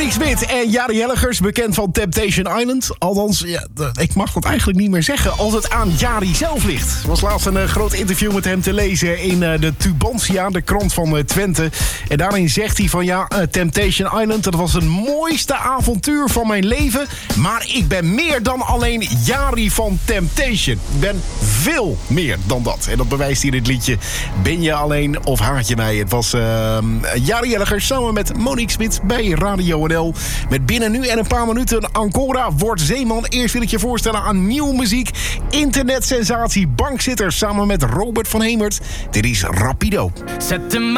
Monique Smit en Jari Hellegers, bekend van Temptation Island. Althans, ja, ik mag dat eigenlijk niet meer zeggen als het aan Jari zelf ligt. Er was laatst een groot interview met hem te lezen in de Tubantia, de krant van Twente. En daarin zegt hij van Temptation Island, dat was het mooiste avontuur van mijn leven. Maar ik ben meer dan alleen Jari van Temptation. Ik ben veel meer dan dat. En dat bewijst hier dit liedje. Ben je alleen of haat je mij? Het was Jari Hellegers samen met Monique Smit bij Radio NL. Met binnen nu en een paar minuten Ancora wordt Zeeman. Eerst wil ik je voorstellen aan nieuwe muziek. Internetsensatie Bankzitter samen met Robert van Hemert. Dit is Rapido. Zet hem